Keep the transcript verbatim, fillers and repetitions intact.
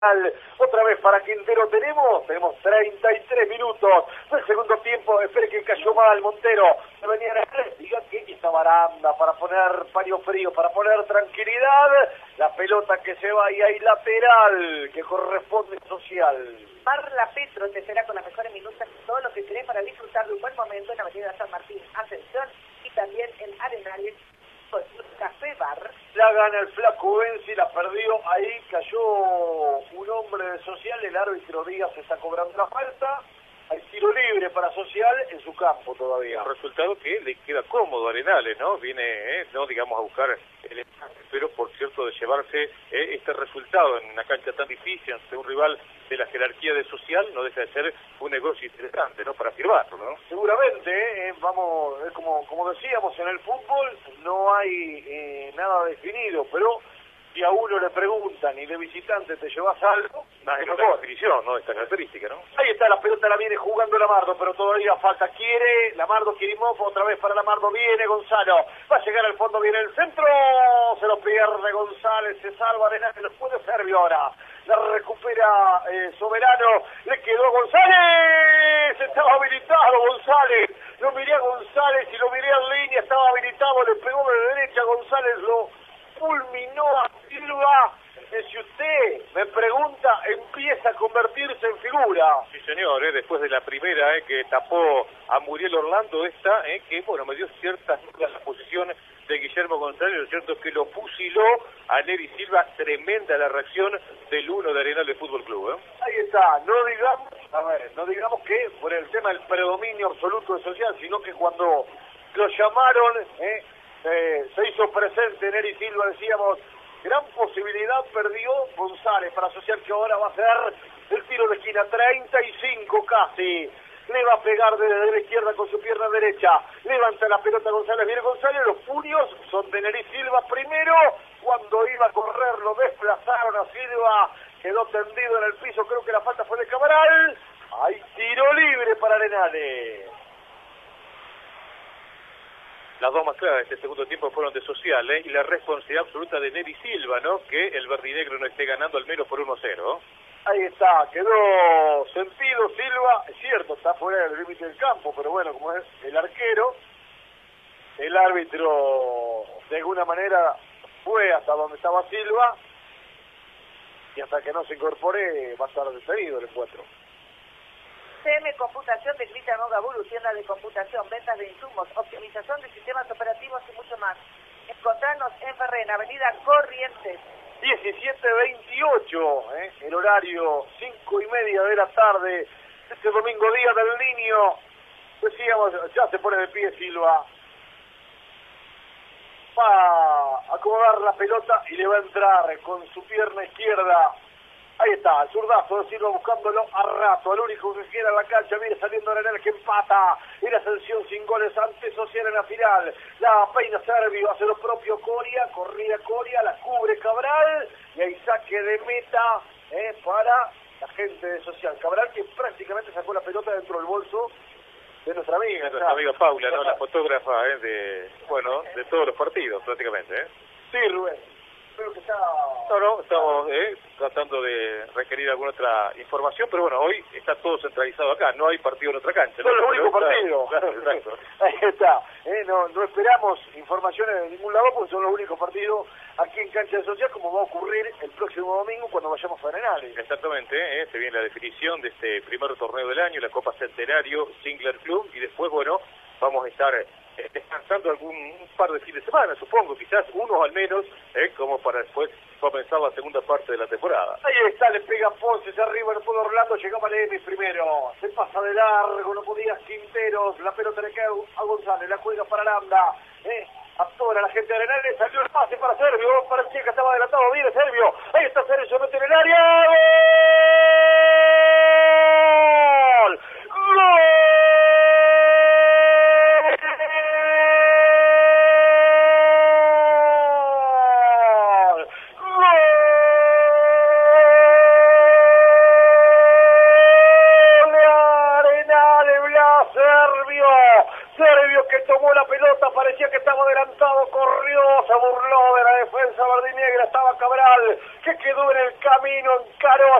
Otra vez para Quintero tenemos, tenemos treinta y tres minutos del segundo tiempo. Espere que cayó mal Montero, se venía a la diga que esta baranda para poner paño frío, para poner tranquilidad. La pelota que se va y hay lateral que corresponde social. Marla Petro te será con las mejores minutas todo lo que querés para disfrutar de un buen momento en la avenida San Martín, Ascensión, y también en Arenales, con Café Bar. La gana el flaco Benzi, la perdió, ahí cayó un hombre de social, el árbitro Díaz está cobrando la falta, hay tiro libre para Social en su campo todavía. Un resultado que le queda cómodo a Arenales, ¿no? Viene, eh, no digamos a buscar el empate, pero por cierto de llevarse eh, este resultado en una cancha tan difícil ante un rival de la jerarquía de Social, no deja de ser un negocio interesante, ¿no? Para firmarlo, ¿no? Seguramente, eh, vamos, eh, como, como decíamos en el fútbol, no hay eh, nada definido, pero si a uno le preguntan y de visitante te llevas algo, más en otra definición, ¿no? Esta característica, ¿no? Ahí está, la pelota la viene jugando Lamardo, pero todavía falta, quiere, Lamardo, Quirimov, otra vez para Lamardo, viene Gonzalo, va a llegar al fondo, viene el centro, se lo pierde González, se salva Arenales, lo puede Servio ahora, la recupera eh, Soberano, le quedó González, estaba habilitado González, lo miré a González y lo miré en línea, estaba habilitado, le pegó de derecha, González lo fulminó a Silva. Si usted me pregunta, empieza a convertirse en figura. Sí, señor, eh, después de la primera eh, que tapó a Muriel Orlando, esta, eh, que, bueno, me dio ciertas dudas la posición de Guillermo González, lo cierto es que lo fusiló a Neri Silva, tremenda la reacción del uno de Arenales Fútbol Club. ¿eh? Ahí está, no digamos, a ver, no digamos que por el tema del predominio absoluto de Social, sino que cuando lo llamaron, eh, eh, se hizo presente Neri Silva, decíamos, gran posibilidad perdió González para Social, que ahora va a ser el tiro de esquina, treinta y cinco casi. Le va a pegar desde la izquierda con su pierna derecha. Levanta la pelota González, viene González, los puños son de Neri Silva primero. Cuando iba a correr lo desplazaron a Silva, quedó tendido en el piso, creo que la falta fue de Cabral. Hay tiro libre para Arenales. Las dos más claras de este segundo tiempo fueron de Social, ¿eh? Y la responsabilidad absoluta de Neri Silva, ¿no? Que el verdinegro no esté ganando al menos por uno cero. Ahí está, quedó sentido Silva, es cierto, está fuera del límite del campo, pero bueno, como es el arquero, el árbitro de alguna manera fue hasta donde estaba Silva, y hasta que no se incorpore va a estar detenido el encuentro. C M Computación de Grita Mogaburu, tienda de computación, ventas de insumos, optimización de sistemas operativos y mucho más. Encontrarnos en Ferrer, Avenida Corrientes. diecisiete veintiocho, ¿eh? El horario cinco y media de la tarde, este domingo día del niño. Decíamos, ya se pone de pie Silva. Va a acomodar la pelota y le va a entrar con su pierna izquierda. Ahí está, el zurdazo de Silva buscándolo a rato, el único que queda en la cancha, viene saliendo Arenales que empata, en Ascensión sin goles ante Social en la final, la peina Servio, hace lo propio Coria, corrida Coria, la cubre Cabral, y hay saque de meta eh, para la gente de Social. Cabral que prácticamente sacó la pelota dentro del bolso de nuestra amiga. De nuestra amiga Paula, ¿no? La fotógrafa eh, de, bueno, de todos los partidos prácticamente. ¿eh? Sí, Rubén. Creo que está... No, no, estamos eh, tratando de requerir alguna otra información, pero bueno, hoy está todo centralizado acá, no hay partido en otra cancha. Son ¿no? los únicos partidos. Claro, exacto. Ahí está. Eh, no, no esperamos informaciones de ningún lado porque son los únicos partidos aquí en Cancha de Social, como va a ocurrir el próximo domingo cuando vayamos a Arenales. Exactamente, eh, se viene la definición de este primer torneo del año, la Copa Centenario Singler Club, y después, bueno, vamos a estar eh, descansando algún un par de fines de semana, supongo, quizás unos al menos, eh, como para después comenzar la segunda parte de la temporada. Ahí está, le pega Ponce, se arriba, no pudo Orlando, llegaba Lemi primero, se pasa de largo, no podía Quinteros, la pelota le cae a González, la juega para Lambda, eh, atora la gente de Arenales, salió el pase para Servio, parecía que estaba adelantado, viene Servio, ahí está Servio, se mete en el área, ¡gol! ¡Gol! Servio, Nervio que tomó la pelota, parecía que estaba adelantado, corrió, se burló de la defensa verdinegra, estaba Cabral, que quedó en el camino, encaró